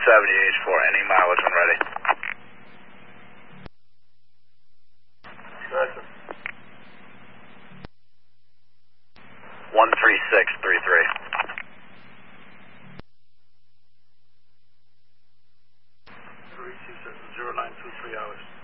H4, any mileage when ready. Correct. 13633. 3270923 hours.